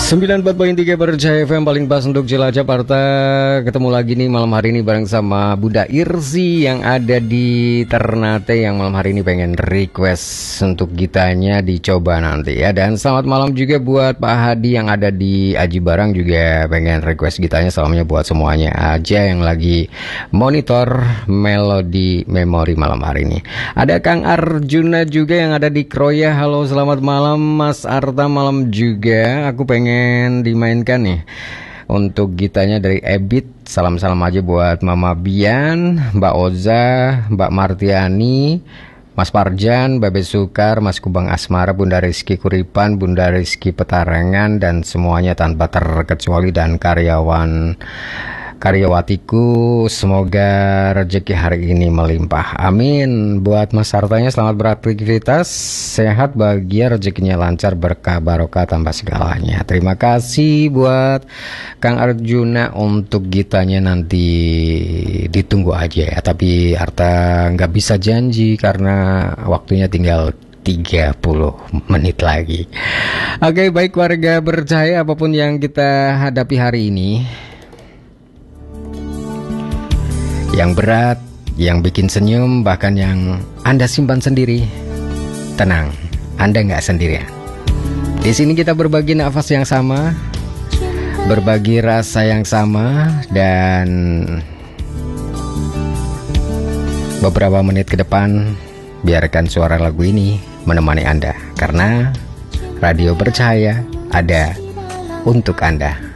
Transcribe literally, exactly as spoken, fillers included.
sembilan puluh empat koma tiga Berjaya F M paling pas untuk jelajah Parta. Ketemu lagi nih malam hari ini bareng sama Bunda Irsi yang ada di Ternate, yang malam hari ini pengen request untuk gitanya dicoba nanti ya. Dan selamat malam juga buat Pak Hadi yang ada di Aji Barang, juga pengen request gitanya. Salamnya buat semuanya aja yang lagi monitor Melodi Memori malam hari ini. Ada Kang Arjuna juga yang ada di Kroya. Halo, selamat malam Mas Arta, malam juga. Aku pengen dimainkan nih untuk gitanya dari Ebit. Salam-salam aja buat Mama Bian, Mbak Oza, Mbak Martiani, Mas Parjan, Babe Sukar, Mas Kubang Asmara, Bunda Rizky Kuripan, Bunda Rizky Petarengan, dan semuanya tanpa terkecuali, dan karyawan karyawatiku, semoga rezeki hari ini melimpah, amin. Buat Mas Hartanya, selamat beraktivitas, sehat, bahagia, rezekinya lancar, berkah, barokah, tambah segalanya. Terima kasih buat Kang Arjuna. Untuk gitanya nanti ditunggu aja ya, tapi Arta nggak bisa janji karena waktunya tinggal tiga puluh menit lagi. Oke, baik warga Bercahaya, apapun yang kita hadapi hari ini, yang berat, yang bikin senyum, bahkan yang Anda simpan sendiri, tenang, Anda nggak sendirian. Di sini kita berbagi nafas yang sama, berbagi rasa yang sama, dan beberapa menit ke depan biarkan suara lagu ini menemani Anda, karena Radio Bercahaya ada untuk Anda.